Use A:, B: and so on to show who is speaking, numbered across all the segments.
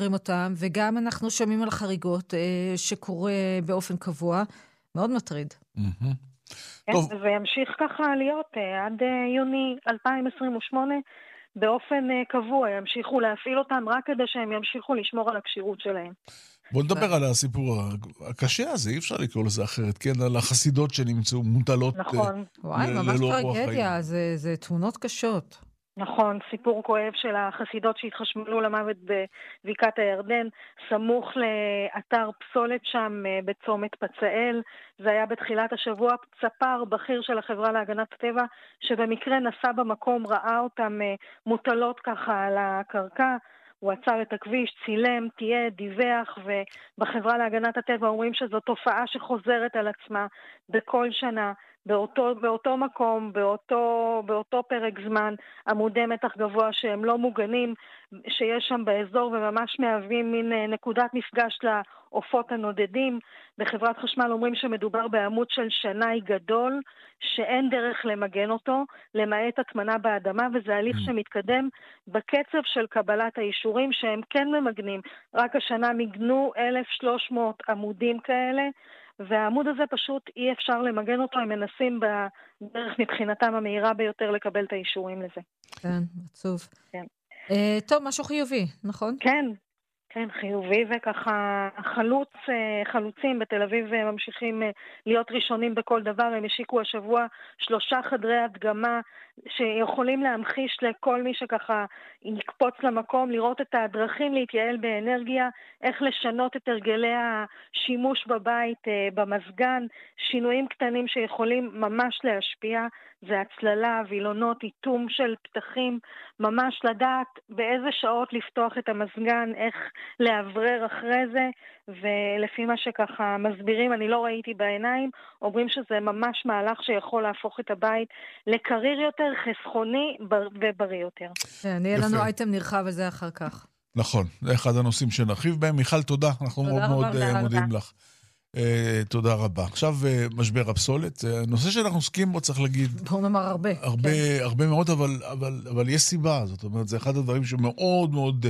A: סוגרים אותם, וגם אנחנו שומעים על חריגות שקורה באופן קבוע. מאוד מטריד.
B: כן,
C: טוב.
B: וזה ימשיך ככה להיות עד יוני 2028 באופן קבוע. ימשיכו להפעיל אותם רק כדי שהם ימשיכו לשמור על הקשירות שלהם.
C: בוא נדבר על הסיפור הקשה הזה, אי אפשר לקרוא לזה אחרת, כן? על החסידות שנמצאו מוטלות
B: נכון.
A: וואי, ממש
C: ללא רוח חיים.
A: טרגדיה, זה תמונות קשות.
B: נכון, סיפור כואב של החסידות שהתחשמלו למוות בבקעת הירדן, סמוך לאתר פסולת שם בצומת פצאל. זה היה בתחילת השבוע. ספר בכיר של החברה להגנת הטבע, שבמקרה נסע במקום, ראה אותם מוטלות ככה על הקרקע. הוא עצר את הכביש, צילם, תיעד, דיווח, ובחברה להגנת הטבע אומרים שזו תופעה שחוזרת על עצמה בכל שנה. באותו מקום, באותו פרק זמן, עמודי מתח גבוה שהם לא מוגנים, שיש שם באזור וממש מהווים מין נקודת מפגש לעופות הנודדים. בחברת חשמל אומרים שמדובר בעמוד של שנאי גדול, שאין דרך למגן אותו, למעט הטמנה באדמה, וזה הליך שמתקדם בקצב של קבלת האישורים שהם כן ממגנים. רק השנה מגנו 1,300 עמודים כאלה, והעמוד הזה פשוט אי אפשר למגן אותו, הם מנסים בדרך מבחינתם המהירה ביותר לקבל את האישורים לזה.
A: כן, עצוב.
B: כן.
A: טוב, משהו חיובי, נכון?
B: כן, כן, חיובי, וככה חלוצים בתל אביב ממשיכים להיות ראשונים בכל דבר. הם השיקו השבוע 3 חדרי הדגמה שיכולים להמחיש לכל מי שככה יקפוץ למקום, לראות את הדרכים להתייעל באנרגיה, איך לשנות את הרגלי השימוש בבית, במזגן, שינויים קטנים שיכולים ממש להשפיע. זה הצללה, וילונות, איתום של פתחים, ממש לדעת באיזה שעות לפתוח את המזגן, איך לעברר אחרי זה, ולפי מה שככה מסבירים, אני לא ראיתי בעיניים, אומרים שזה ממש מהלך שיכול להפוך את הבית לקריר יותר, חסכוני ובריא יותר.
A: כן, יהיה לנו אייטם נרחב על זה אחר כך.
C: נכון, זה אחד הנושאים שנרחיב בהם. מיכל, תודה, אנחנו מאוד מאוד מודים לך. תודה רבה. עכשיו משבר הפסולת, נושא שאנחנו עוסקים בו, צריך להגיד,
A: בואו נאמר
C: הרבה מאוד, אבל יש סיבה. זאת אומרת, זה אחד הדברים שמאוד מאוד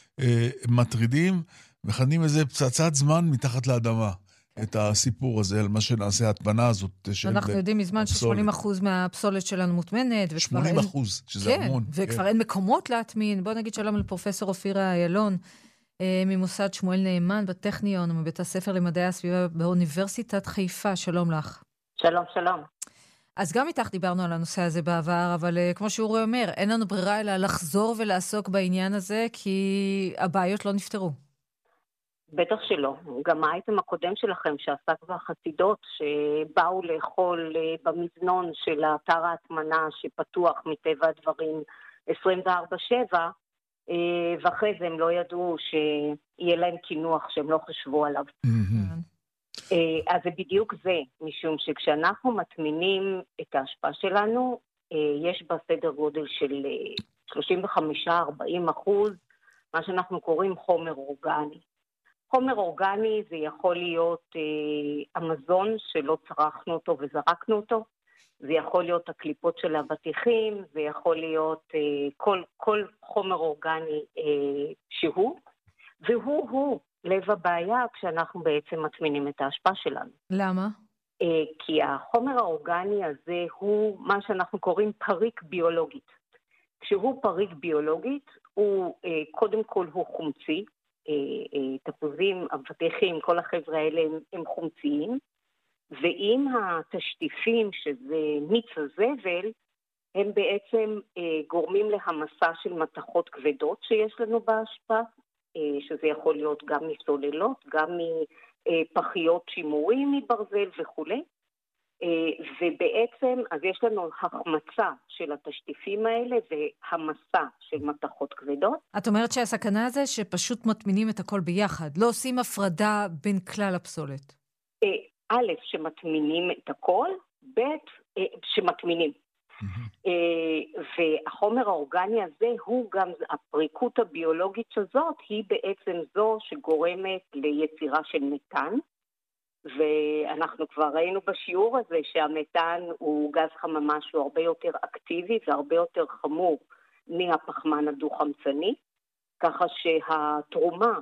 C: מטרידים, מכנים איזה פצצת זמן מתחת לאדמה, את הסיפור הזה, על מה שנעשה ההטמנה הזאת של
A: אנחנו יודעים מזמן ש80% מהפסולת שלנו מוטמנת.
C: 80%, שזה המון.
A: וכבר אין מקומות להטמין. בוא נגיד שלום לפרופסור אופירה איילון, ממוסד שמואל נאמן בטכניון ומבית הספר למדעי הסביבה באוניברסיטת חיפה. שלום לך.
D: שלום, שלום.
A: אז גם איתך דיברנו על הנושא הזה בעבר, אבל כמו שאורי אומר, אין לנו ברירה אלא לחזור ולעסוק בעניין הזה, כי הבעיות לא נפתרו.
D: בטח שלא. גם האייטם הקודם שלכם שעסק בחסידות שבאו לאכול במזנון של אתר ההטמנה שפתוח מטבע הדברים 24/7, ואחרי זה הם לא ידעו שיהיה להם כינוח שהם לא חשבו עליו. אז זה בדיוק זה, משום שכשאנחנו מטמינים את ההשפעה שלנו, יש בה סדר גודל של 35-40%, מה שאנחנו קוראים חומר אורגני. חומר אורגני זה יכול להיות המזון שלא צרכנו אותו וזרקנו אותו, זה יכול להיות הקליפות של האבטיחים, זה יכול להיות כל חומר אורגני שהוא, והוא לב הבעיה כשאנחנו בעצם מטמינים את ההשפעה שלנו.
A: למה?
D: כי החומר האורגני הזה הוא מה שאנחנו קוראים פריק ביולוגית. כשהוא פריק ביולוגית, הוא קודם כל הוא חומצי, תפוזים, אבטיחים, כל החבר'ה האלה הם חומציים, ואם התשטיפים, שזה מיץ הזבל, הם בעצם גורמים להמסה של מתכות כבדות שיש לנו בהשפעה, שזה יכול להיות גם מסוללות, גם מפחיות שימורים מברזל וכו'. ובעצם אז יש לנו החמצה של התשטיפים האלה והמסה של מתכות כבדות.
A: את אומרת שהסכנה זה שפשוט מטמינים את הכל ביחד, לא עושים הפרדה בין כלל הפסולת.
D: א', שמטמינים את הכל, ב', שמטמינים. והחומר האורגני הזה הוא גם, הפריקות הביולוגית הזאת היא בעצם זו שגורמת ליצירה של מתאן, ואנחנו כבר ראינו בשיעור הזה שהמתאן הוא גז חממה שהוא הרבה יותר אקטיבי והרבה יותר חמור מהפחמן הדו-חמצני, ככה שהתרומה